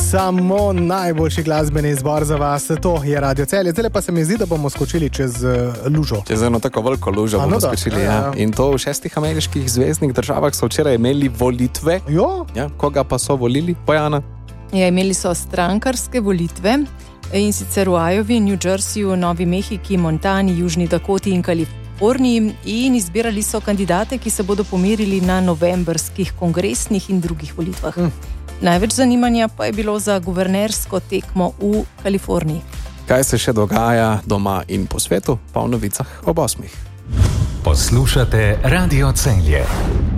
samo najboljši glasbeni izbor za vas. To je Radio Celje. Zdaj pa se mi zdi, da bomo skočili čez lužo. Čez eno tako veliko lužo bomo skočili, ja. In to v 6 ameriških zvezdnih državah so včeraj imeli volitve. Jo? Ja, koga pa so volili? Bojana? Ja, imeli so strankarske volitve in sicer v Iowi, New Jerseyju, Novi Mehiki, Montani, Južni Dakoti in Kaliforniji in izbirali so kandidate, ki se bodo pomerili na novembrskih kongresnih in drugih volitvah. Največ zanimanja pa je bilo za guvernersko tekmo v Kaliforniji. Kaj se še dogaja doma in po svetu? Pa v novicah ob 8. Poslušate Radio Celje.